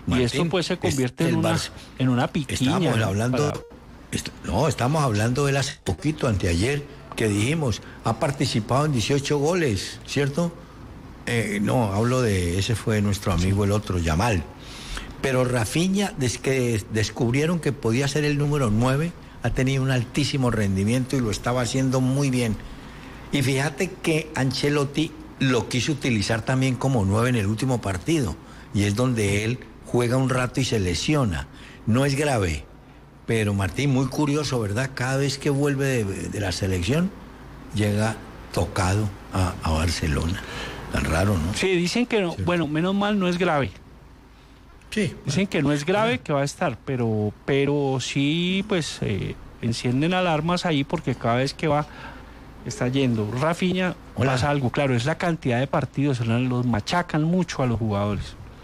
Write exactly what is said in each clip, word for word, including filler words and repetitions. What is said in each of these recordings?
Martín, y esto pues se convierte es, en, una, Barça, en una piquiña. Estamos ¿no? hablando, Para... est no, estamos hablando de él hace poquito, anteayer, que dijimos, ha participado en dieciocho goles, ¿cierto? Eh, no, hablo de, ese fue nuestro amigo el otro, Yamal. Pero Rafinha, desde que descubrieron que podía ser el número nueve, ha tenido un altísimo rendimiento y lo estaba haciendo muy bien. Y fíjate que Ancelotti lo quiso utilizar también como nueve en el último partido, y es donde él juega un rato y se lesiona. No es grave, pero Martín, muy curioso, ¿verdad? Cada vez que vuelve de, de la selección, llega tocado a, a Barcelona. Tan raro, ¿no? Sí, dicen que no, bueno, menos mal no es grave. Sí. Dicen bueno. que no es grave, bueno. que va a estar, pero, pero sí, pues, eh, encienden alarmas ahí porque cada vez que va, está yendo. Rafinha, Hola. pasa algo, claro, es la cantidad de partidos, los machacan mucho a los jugadores.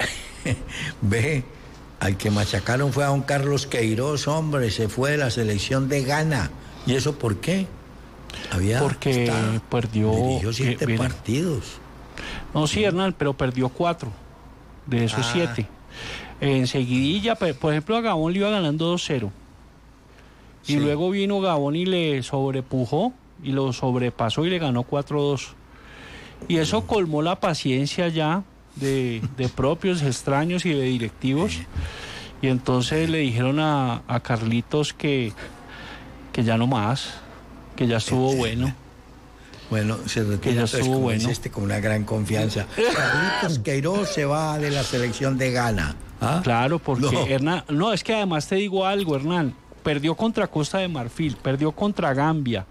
Ve, al que machacaron fue a don Carlos Queiroz, hombre, se fue de la selección de Ghana. ¿Y eso por qué? Había porque estado, perdió dirigió siete eh, partidos. No, sí, Hernán, pero perdió cuatro de esos ah. siete. Enseguidilla, por ejemplo, a Gabón le iba ganando dos cero. Sí. Y luego vino Gabón y le sobrepujó y lo sobrepasó y le ganó cuatro dos. Y eso sí. colmó la paciencia ya de, de propios, extraños y de directivos. Sí. Y entonces sí. le dijeron a, a Carlitos que, que ya no más, que ya estuvo sí. bueno. Bueno, se retira entonces, como bueno. este, con una gran confianza. Carlitos Queiroz se va de la selección de Ghana. ¿Ah? Claro, porque no. Hernán, no, es que además te digo algo, Hernán, perdió contra Costa de Marfil, perdió contra Gambia,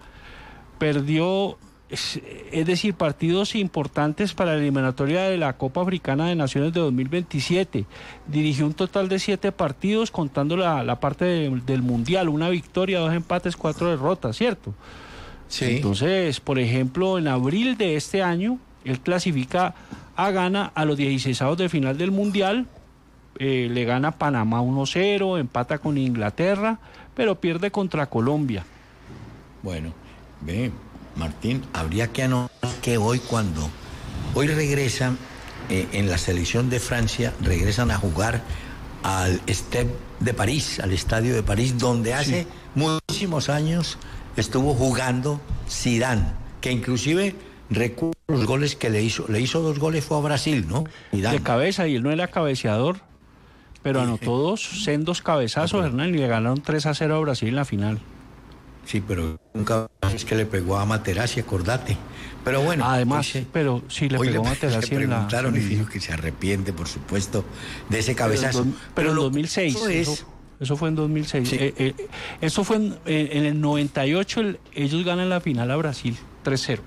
perdió, es, es decir, partidos importantes para la eliminatoria de la Copa Africana de Naciones de dos mil veintisiete. Dirigió un total de siete partidos, contando la, la parte de, del Mundial, una victoria, dos empates, cuatro derrotas, ¿cierto? Sí. Entonces, por ejemplo, en abril de este año, él clasifica a Ghana a los dieciseisavos de final del Mundial, eh, le gana a Panamá uno cero, empata con Inglaterra, pero pierde contra Colombia. Bueno, ve, Martín, habría que anotar que hoy cuando, hoy regresan eh, en la selección de Francia, regresan a jugar al Stade de París, al Estadio de París, donde hace sí. muchísimos años estuvo jugando Zidane, que inclusive recuerdo los goles que le hizo, le hizo dos goles fue a Brasil, ¿no? Zidane. De cabeza, y él no era cabeceador, pero sí, anotó dos sendos cabezazos, no, Hernán, y le ganaron tres a cero a Brasil en la final. Sí, pero nunca es que le pegó a Materazzi, acordate. Pero bueno. Además, hoy, pero sí le pegó a Materazzi en la... Le preguntaron y dijo que se arrepiente, por supuesto, de ese cabezazo. Pero, pero en dos mil seis, eso, es... eso, eso fue en dos mil seis. Sí. Eh, eh, eso fue en, eh, en el noventa y ocho, el, ellos ganan la final a Brasil, tres cero.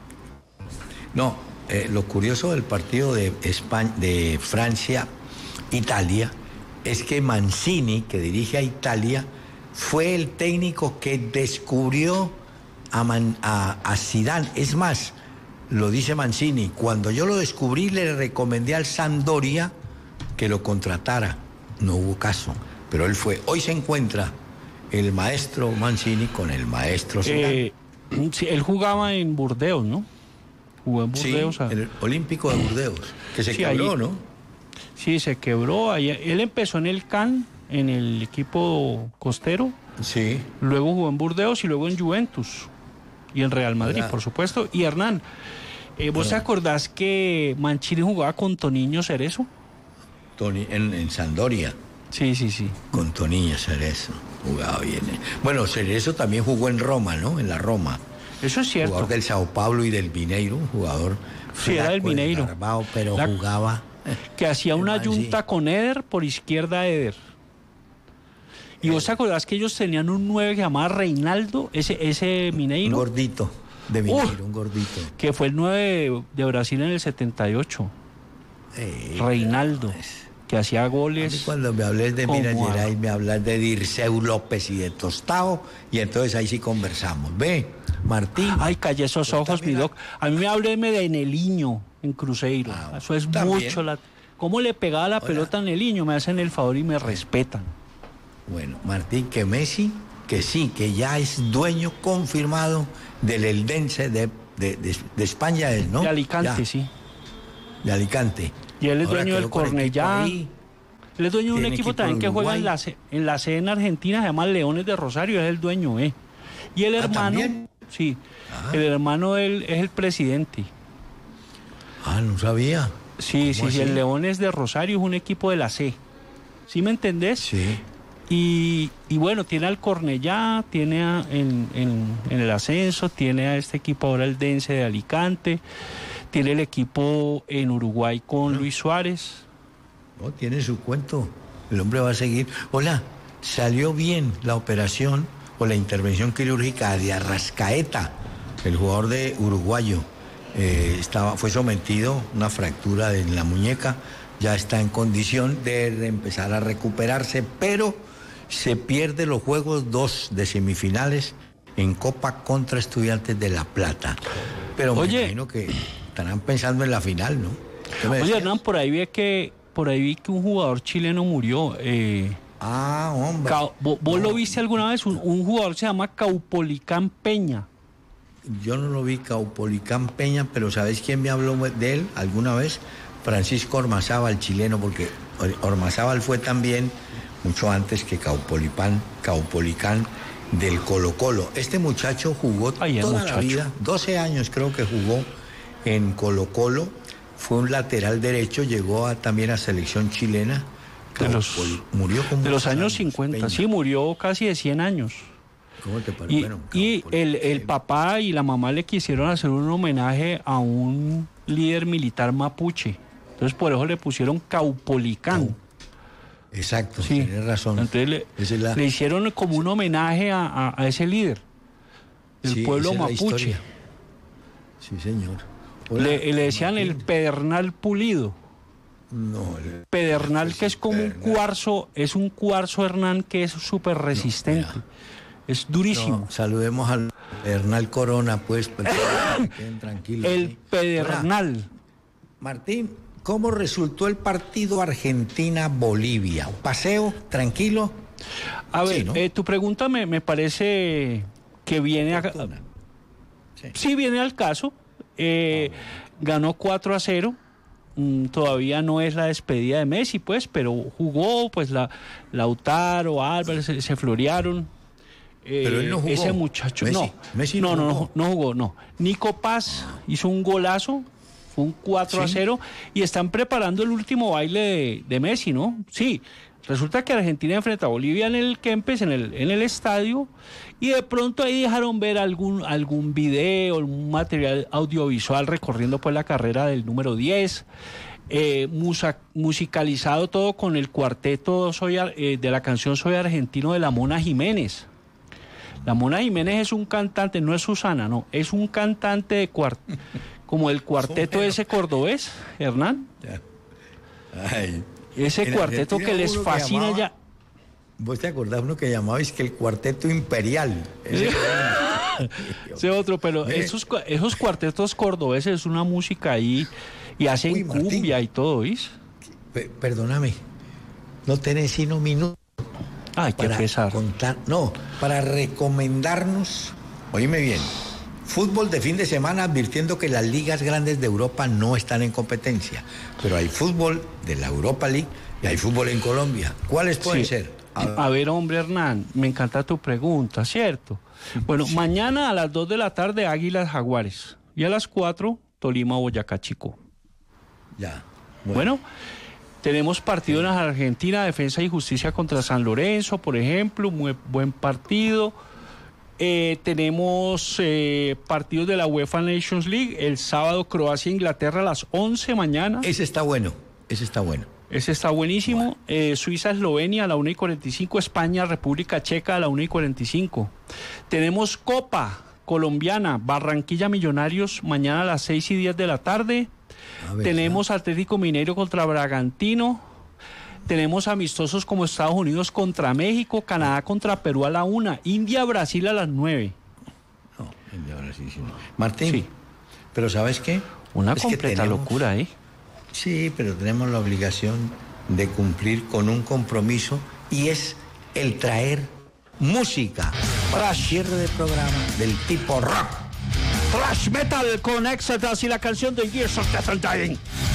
No, eh, lo curioso del partido de España, de Francia-Italia, es que Mancini, que dirige a Italia, fue el técnico que descubrió a, Man, a, a Zidane. Es más, lo dice Mancini, cuando yo lo descubrí le recomendé al Sampdoria que lo contratara. No hubo caso, pero él fue. Hoy se encuentra el maestro Mancini con el maestro Zidane. Eh, sí, él jugaba en Burdeos, ¿no? Jugó en Burdeos. Sí, en el Olímpico de Burdeos, que se sí, quebró, ahí, ¿no? Sí, se quebró. Ahí, él empezó en el Cannes, en el equipo costero. Sí. Luego jugó en Burdeos y luego en Juventus. Y en Real Madrid, ¿verdad? Por supuesto. Y Hernán, eh, ¿vos te acordás que Mancini jugaba con Toniño Cerezo? Toni, en, en Sampdoria. Sí, sí, sí. Con Toniño Cerezo. Jugaba bien. Bueno, Cerezo también jugó en Roma, ¿no? En la Roma. Eso es cierto. Jugador del Sao Paulo y del Mineiro, un jugador. Sí, era del Mineiro. Desgarbado, pero la, jugaba. Que hacía una yunta con Eder, por izquierda Eder. ¿Y vos te acordás que ellos tenían un nueve que se llamaba Reinaldo, ese, ese Mineiro? Un gordito, de Mineiro, uh, un gordito. Que fue el nueve de, de Brasil en el setenta y ocho. Ey, Reinaldo, pues, que hacía goles. A mí cuando me hables de Minas Gerais, me hablas de Dirceu López y de Tostao, y entonces ahí sí conversamos. Ve, Martín. Ay, callé esos ojos, mi doc. A mí me hábleme de Neliño en Cruzeiro. Ah, eso es también. Mucho. La... ¿Cómo le pegaba la Hola. pelota a Neliño? Me hacen el favor y me respetan. Bueno, Martín, que Messi, que sí, que ya es dueño confirmado del Eldense de, de, de, de España, él, ¿no? De Alicante, ya. sí. De Alicante. Y él es Ahora dueño del Cornellá. Él es dueño de un Tiene equipo equipo también en que juega en Uruguay. la, C, en la C en Argentina, se llama Leones de Rosario, es el dueño, ¿eh? Y el Ah, hermano, ¿también? sí, Ah. el hermano de él es el presidente. Ah, no sabía. Sí, sí, ¿Cómo sí, así? el Leones de Rosario es un equipo de la C. ¿Sí me entendés? Sí. Y, y bueno, tiene al Cornellá, tiene a- en, en, en el ascenso, tiene a este equipo ahora el Dense de Alicante, tiene el equipo en Uruguay con Luis Suárez. No, tiene su cuento. El hombre va a seguir. Hola, salió bien la operación o la intervención quirúrgica de Arrascaeta, el jugador de uruguayo. Eh, estaba, fue sometido a una fractura en la muñeca, ya está en condición de empezar a recuperarse, pero se pierde los juegos dos de semifinales en Copa contra Estudiantes de La Plata. Pero me Oye. imagino que estarán pensando en la final, ¿no? ¿Qué me Oye, decías? Hernán, por ahí vi que por ahí vi que un jugador chileno murió. Eh, Ah, hombre. Cau- ¿Vos, vos No, lo viste alguna vez? Un, un jugador se llama Caupolicán Peña. Yo no lo vi, Caupolicán Peña, pero ¿sabes quién me habló de él alguna vez? Francisco Ormazábal, chileno, porque Or- Ormazábal fue también mucho antes que Caupolicán, Caupolicán del Colo-Colo. Este muchacho jugó Ay, el toda la muchacho. vida, doce años creo que jugó en Colo-Colo, fue un lateral derecho, llegó a- también a selección chilena. De los- Caupoli- murió con De los muchos años cincuenta, Peña. sí, murió casi de cien años. ¿Cómo te parece? Y, Bueno, y Caupoli- el, el papá y la mamá le quisieron hacer un homenaje a un líder militar mapuche. Entonces por eso le pusieron Caupolicán. Exacto, Sí. tienes razón. Entonces le, Esa es la- le hicieron como un homenaje a, a- a ese líder del Sí, pueblo esa es la mapuche. historia. Sí, señor. Hola, Le, le decían el Martín. pedernal pulido. No, el- Pedernal que es como un pedernal. cuarzo, es un cuarzo, Hernán, que es súper resistente. mira. Es durísimo. no, saludemos al Hernán Corona, pues, para que queden tranquilos. El ¿sí? pedernal. Hola, Martín, ¿cómo resultó el partido Argentina-Bolivia? ¿Paseo? ¿Tranquilo? A ver, Sí, ¿no? eh, tu pregunta me, me parece que viene a, Fortuna. Sí. sí viene al caso. Eh, ganó cuatro a cero. Mm, todavía no es la despedida de Messi, pues, pero jugó, pues, la Lautaro, Álvarez, se, se florearon. Eh, Pero él no jugó. Ese muchacho, Messi- no, Messi no, no no, jugó. no, no jugó, no. Nico Paz hizo un golazo, fue un cuatro a ¿Sí? cero, y están preparando el último baile de, de Messi, ¿no? Sí, resulta que Argentina enfrenta a Bolivia en el Kempes, en el, en el estadio, y de pronto ahí dejaron ver algún, algún video, algún material audiovisual recorriendo pues la carrera del número diez. Eh, musa- musicalizado todo con el cuarteto Soy Ar- eh, de la canción Soy Argentino de la Mona Jiménez. La Mona Jiménez es un cantante, no es Susana, no, es un cantante de cuart como el cuarteto Bueno. ese cordobés, Hernán. Ya. Ay. Ese En cuarteto Argentina que les hubo uno fascina llamaba- ya. ¿Vos te acordás uno que llamabais que el cuarteto imperial? Ese- Ese otro, pero Ve. esos, cua- esos cuartetos cordobeses es una música ahí y hacen Uy, Martín. cumbia y todo, ¿viste? Pe- Perdóname, no tenés sino minutos. Ay, qué para pesar. contar, no, para recomendarnos, oíme bien, fútbol de fin de semana advirtiendo que las ligas grandes de Europa no están en competencia, pero hay fútbol de la Europa League y hay fútbol en Colombia. ¿Cuáles pueden Sí. ser? A ver. A ver, hombre, Hernán, me encanta tu pregunta, ¿cierto? Bueno, mañana a las dos de la tarde, Águilas Jaguares. Y a las cuatro, Tolima Boyacá Chico. Ya. Bueno, tenemos partido en Argentina, Defensa y Justicia contra San Lorenzo, por ejemplo, muy buen partido. Eh, tenemos eh, partidos de la UEFA Nations League, el sábado Croacia-Inglaterra a las once mañana. Ese está bueno, ese está bueno. Ese está buenísimo. Eh, Suiza-Eslovenia a la una y cuarenta y cinco, España-República Checa a la una y cuarenta y cinco. Tenemos Copa Colombiana, Barranquilla Millonarios mañana a las seis y diez de la tarde. A ver, Tenemos Atlético Mineiro contra Bragantino. Tenemos amistosos como Estados Unidos contra México, Canadá contra Perú a la una, India-Brasil a las nueve. no, no, ahora sí, sí, no. Martín, Sí. pero ¿sabes qué? Una Es que completa tenemos- locura, ¿eh? Sí, pero tenemos la obligación de cumplir con un compromiso y es el traer música para cierre de programa del tipo rock. Thrash Metal con Exodus y la canción de Years of Death and Dying.